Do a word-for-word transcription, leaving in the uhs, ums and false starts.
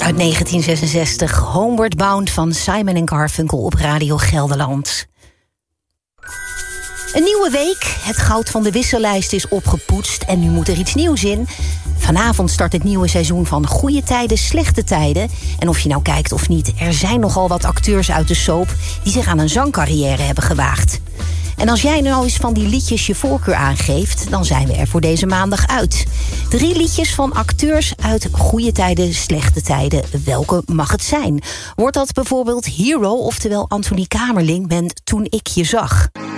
Uit negentien zesenzestig, Homeward Bound van Simon en Garfunkel op Radio Gelderland. Een nieuwe week, het goud van de wissellijst is opgepoetst en nu moet er iets nieuws in. Vanavond start het nieuwe seizoen van Goede Tijden, Slechte Tijden. En of je nou kijkt of niet, er zijn nogal wat acteurs uit de soap die zich aan een zangcarrière hebben gewaagd. En als jij nou eens van die liedjes je voorkeur aangeeft, dan zijn we er voor deze maandag uit. Drie liedjes van acteurs uit Goede Tijden, Slechte Tijden. Welke mag het zijn? Wordt dat bijvoorbeeld Hero, oftewel Anthony Kamerling met Toen ik je zag?